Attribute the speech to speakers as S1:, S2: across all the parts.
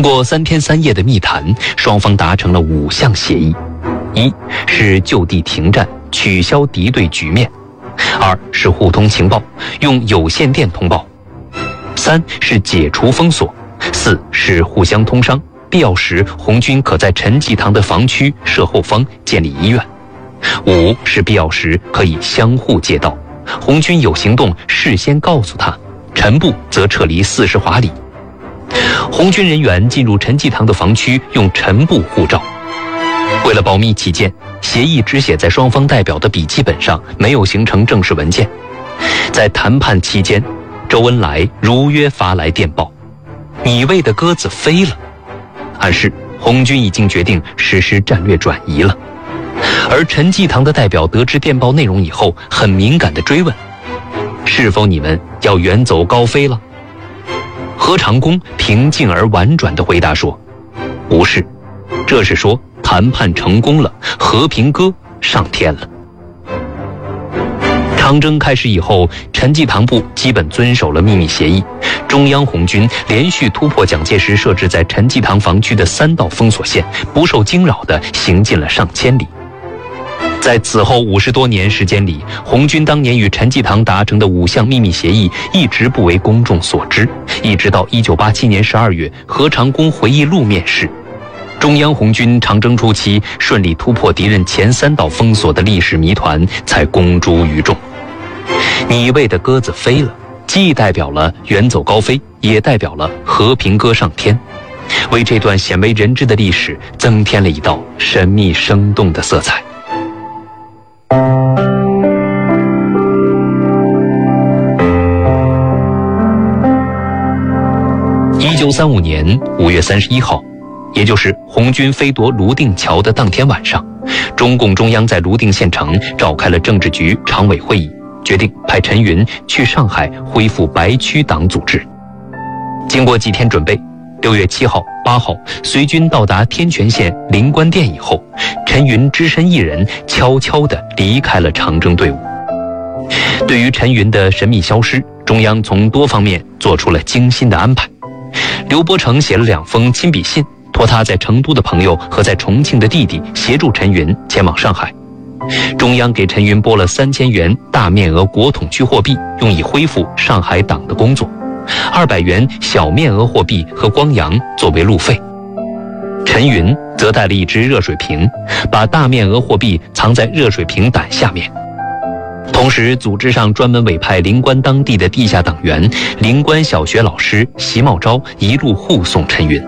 S1: 经过3天3夜的密谈，双方达成了5项协议：一是就地停战，取消敌对局面；二是互通情报，用有线电通报；三是解除封锁；四是互相通商，必要时红军可在陈济棠的防区设后方建立医院；五是必要时可以相互借道，红军有行动事先告诉他，陈部则撤离40华里。红军人员进入陈济棠的防区用陈部护照。为了保密起见，协议只写在双方代表的笔记本上，没有形成正式文件。在谈判期间，周恩来如约发来电报：“你喂的鸽子飞了”，暗示红军已经决定实施战略转移了。而陈济棠的代表得知电报内容以后，很敏感地追问：“是否你们要远走高飞了？”何长工平静而婉转地回答说：“不是，这是说谈判成功了，和平鸽上天了。”长征开始以后，陈济棠部基本遵守了秘密协议，中央红军连续突破蒋介石设置在陈济棠防区的3道封锁线，不受惊扰地行进了上千里。在此后50多年时间里，红军当年与陈济棠达成的5项秘密协议一直不为公众所知，一直到1987年12月何长工回忆录面世，中央红军长征初期顺利突破敌人前3道封锁的历史谜团才公诸于众。你喂的鸽子飞了，既代表了远走高飞，也代表了和平鸽上天，为这段鲜为人知的历史增添了一道神秘生动的色彩。1935年5月31号，也就是红军飞夺泸定桥的当天晚上，中共中央在泸定县城召开了政治局常委会议，决定派陈云去上海恢复白区党组织。经过几天准备，6月7号、8号，随军到达天全县灵官店以后，陈云只身一人悄悄地离开了长征队伍。对于陈云的神秘消失，中央从多方面做出了精心的安排。刘伯承写了2封亲笔信，托他在成都的朋友和在重庆的弟弟协助陈云前往上海。中央给陈云拨了3000元大面额国统区货币，用以恢复上海党的工作；200元小面额货币和光洋作为路费。陈云则带了一只热水瓶，把大面额货币藏在热水瓶胆下面。同时，组织上专门委派灵官当地的地下党员、灵官小学老师席茂昭一路护送陈云。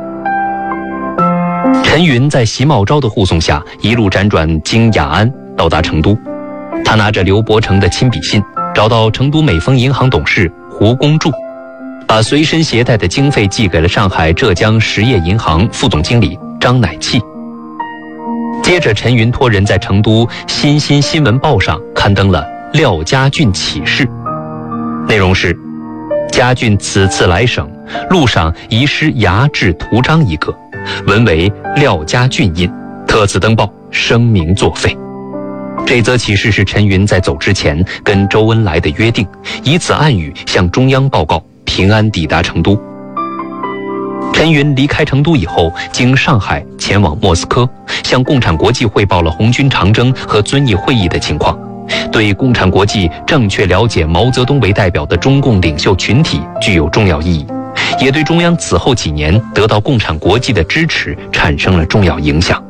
S1: 陈云在席茂昭的护送下，一路辗转经雅安，到达成都。他拿着刘伯承的亲笔信，找到成都美丰银行董事胡公柱，把随身携带的经费寄给了上海浙江实业银行副总经理张乃器。接着，陈云托人在成都《新新新闻报》上刊登了廖家俊启事，内容是：家俊此次来省，路上遗失牙制图章一个，文为廖家俊印，特此登报，声名作废。这则启事是陈云在走之前跟周恩来的约定，以此暗语向中央报告平安抵达成都。陈云离开成都以后，经上海前往莫斯科，向共产国际汇报了红军长征和遵义会议的情况，对共产国际正确了解毛泽东为代表的中共领袖群体具有重要意义，也对中央此后几年得到共产国际的支持产生了重要影响。